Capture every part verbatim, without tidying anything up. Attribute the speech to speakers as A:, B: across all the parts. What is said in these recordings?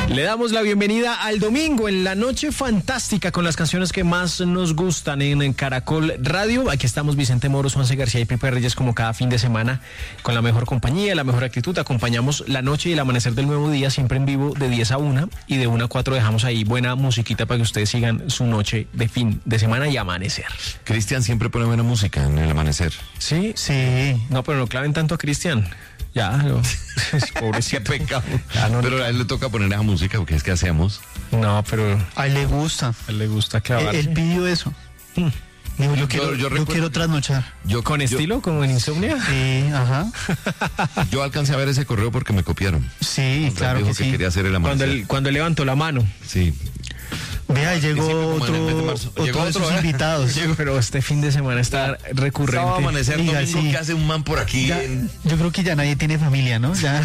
A: Le damos la bienvenida al domingo en la noche fantástica con las canciones que más nos gustan en, en Caracol Radio. Aquí estamos Vicente Moros, Juanse García y Pipe Reyes como cada fin de semana con la mejor compañía, la mejor actitud. Acompañamos la noche y el amanecer del nuevo día siempre en vivo de diez a una y de una a cuatro dejamos ahí buena musiquita para que ustedes sigan su noche de fin de semana y amanecer.
B: Cristian siempre pone buena música en el amanecer.
A: ¿Sí? Sí. No, pero no claven tanto a Cristian. Ya, no.
B: Pobrecito. Qué pecado. Ya, no, pero a él le toca poner esa música, porque es que hacemos.
A: No, pero
C: a él le gusta.
A: A él le gusta clavar.
C: Él, él pidió eso. Hmm. Digo, yo quiero, yo, yo, yo quiero trasnochar.
A: Yo, ¿Con yo, estilo? ¿Como en Insomnia?
C: Sí, ajá.
B: Yo alcancé a ver ese correo porque me copiaron.
C: Sí,
B: o sea,
C: claro
B: dijo
C: que,
B: que
C: sí.
B: quería hacer el amanecer.
A: Cuando él, cuando él levantó la mano.
B: Sí.
C: Vea, llegó otro, otro
B: llegó
C: de
B: otro
C: sus
B: ¿eh?
C: invitados.
A: Llegó, pero este fin de semana está recurrente.
B: Sábado amanecer,
C: Diga,
B: domingo,
C: sí.
B: ¿qué hace un man por aquí?
C: Ya,
B: en...
C: Yo creo que ya nadie tiene familia, ¿no? Ya.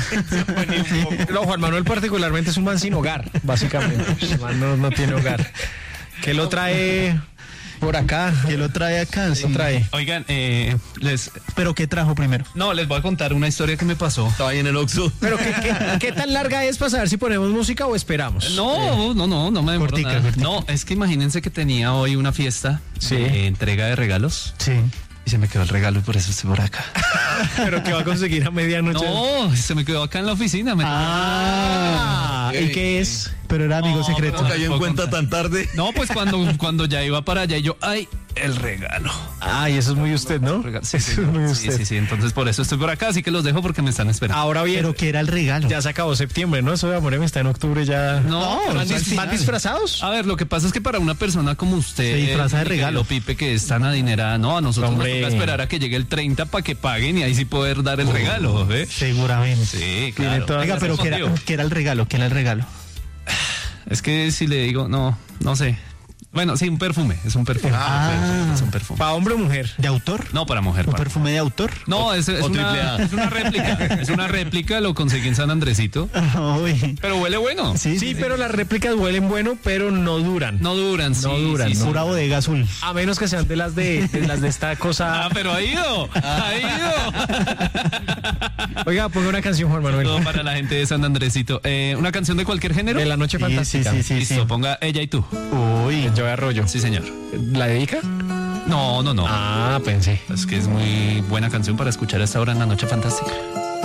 A: No, Juan Manuel particularmente es un man sin hogar, básicamente. El man no, no tiene hogar. ¿Qué lo trae por acá?
C: ¿Qué lo trae acá?
A: ¿Qué
C: Sí.
A: lo trae?
D: Oigan, eh, les...
C: ¿Pero qué trajo primero?
D: No, les voy a contar una historia que me pasó.
B: Estaba ahí en el Oxxo.
A: ¿Pero qué, qué, qué tan larga es para saber si ponemos música o esperamos?
D: No, no, no, no me demoro
C: Cortica,
D: nada.
C: cortica.
D: No, es que imagínense que tenía hoy una fiesta
A: Sí.
D: de entrega de regalos
C: Sí.
D: y se me quedó el regalo y por eso estoy por acá.
A: ¿Pero qué va a conseguir a medianoche?
D: No, se me quedó acá en la oficina. Me...
A: Ah, ¿y qué es?
C: Pero era amigo
D: No,
C: secreto.
B: ¿Cómo cayó en
D: puedo
B: cuenta
D: contar.
B: tan tarde?
D: No, pues cuando, cuando ya iba para allá y yo, ay, el regalo.
A: Ay, eso es muy usted, ¿no?
D: Regalo. Sí,
A: Eso
D: sí,
A: es muy
D: sí,
A: usted.
D: sí, sí, entonces por eso estoy por acá, así que los dejo porque me están esperando.
A: Ahora bien,
C: Pero que era el regalo.
A: ya se acabó septiembre, ¿no? Eso de Amor está en octubre ya.
D: No,
A: ¿Van,
C: al
A: dis-
C: final.
A: van disfrazados?
D: A ver, lo que pasa es que para una persona como usted,
C: Se disfraza de
D: mi
C: regalo.
D: querido Pipe, que es tan adinerada, no, a nosotros
A: Hombre.
D: nos toca esperar a que llegue el treinta para que paguen y ahí sí poder dar el regalo, ¿eh?
C: Seguramente.
D: Sí,
A: Tiene
D: claro.
A: toda-
C: Oiga, pero ¿qué era,
D: Motivo.
C: qué era el regalo? ¿Qué era el regalo?
D: Es que si le digo, no, no sé. Bueno, sí, un perfume, es un perfume.
C: Ah.
D: es un perfume.
A: ¿Para hombre o mujer?
C: ¿De autor?
D: No, para mujer.
C: ¿Un
D: para-
C: perfume de autor?
D: No, es, es
B: o triple
D: una,
B: A.
D: es una réplica. Es una réplica, lo conseguí en San Andresito.
C: Uy.
D: Pero huele bueno.
C: Sí,
A: Sí, pero las réplicas huelen bueno, pero no duran.
D: No duran, sí.
A: No duran,
D: sí, sí.
C: Pura bodega azul.
A: A menos que sean de las de, de las de esta cosa.
D: Ah, pero ha ido. Ha ido.
A: Oiga, ponga una canción, Juan Manuel.
D: Todo para la gente de San Andresito. Eh, ¿Una canción de cualquier género?
A: De la noche
C: Sí,
A: fantástica.
C: sí, sí, sí.
D: Listo, ponga Ella y tú.
C: Uy.
A: Yo Arroyo.
D: Sí, señor.
A: ¿La dedica?
D: No, no, no.
A: Ah, pensé.
D: Es que es muy buena canción para escuchar a esta hora en la noche fantástica.